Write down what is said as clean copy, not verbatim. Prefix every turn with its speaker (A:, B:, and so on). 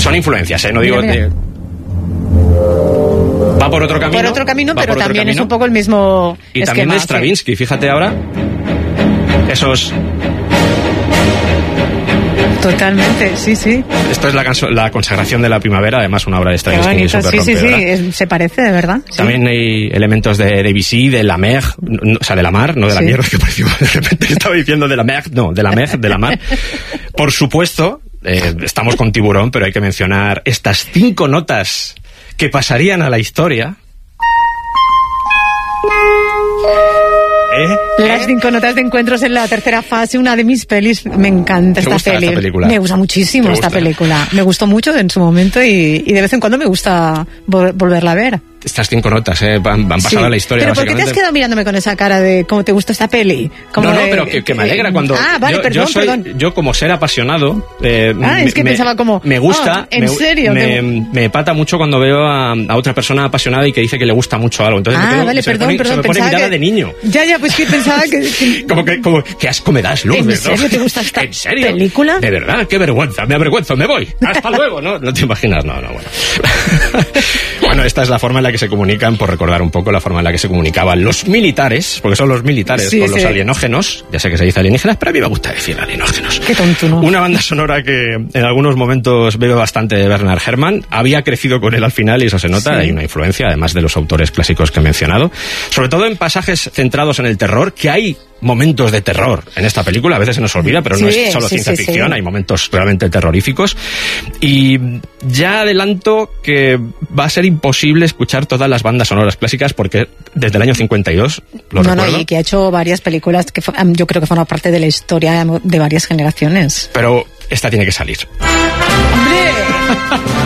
A: Son influencias, no digo...
B: Mira.
A: Va por otro camino.
B: Por otro camino, pero también es
A: camino.
B: un poco el mismo
A: Y
B: esquema,
A: también de Stravinsky, fíjate ahora. Esos...
B: Totalmente, sí.
A: Esto es la consagración de la primavera, además una obra de Stravinsky.
B: Qué bonito,
A: súper
B: sí,
A: rompedora.
B: se parece, de verdad. Sí.
A: También hay elementos de Debussy, de la mer, o sea, de la mar, no de la
B: Sí.
A: mierda, que pareció, de repente estaba diciendo de la mer, no, de la mer, de la mar. Por supuesto, estamos con Tiburón, pero hay que mencionar estas 5 notas que pasarían a la historia.
B: Las 5 notas de encuentros en la tercera fase, una de mis pelis. Me encanta esta
A: película.
B: Me gusta muchísimo esta película. Me gustó mucho en su momento y de vez en cuando me gusta volverla a ver.
A: Estas 5 notas van pasadas a la historia,
B: ¿Pero por qué te has quedado mirándome con esa cara de cómo te gusta esta peli?
A: No, pero que me alegra cuando...
B: vale, perdón.
A: Yo como ser apasionado...
B: es que pensaba como...
A: Me gusta...
B: ¿en serio?
A: Me pata mucho cuando veo a otra persona apasionada y que dice que le gusta mucho algo. Entonces se me pone mirada de niño.
B: Ya, pues que pensaba que...
A: como que asco me das, Lourdes.
B: ¿En serio te gusta esta película?
A: De verdad, qué vergüenza, me avergüenzo, me voy. Hasta luego, ¿no? No te imaginas, no, bueno. Bueno, esta es la forma en la que se comunican, por recordar un poco la forma en la que se comunicaban los militares, porque son los militares con los alienógenos. Ya sé que se dice alienígenas, pero a mí me gusta decir alienógenos.
B: Qué tonto, ¿no?
A: Una banda sonora que en algunos momentos bebe bastante de Bernard Herrmann. Había crecido con él al final y eso se nota. Hay una influencia, además de los autores clásicos que he mencionado. Sobre todo en pasajes centrados en el terror, que hay momentos de terror en esta película, a veces se nos olvida, pero no es solo ciencia ficción, hay momentos realmente terroríficos. Y ya adelanto que va a ser imposible escuchar todas las bandas sonoras clásicas porque desde el año 52 lo recuerdo.
B: Y que ha hecho varias películas que yo creo que forman parte de la historia de varias generaciones.
A: Pero esta tiene que salir.
B: ¡Hombre!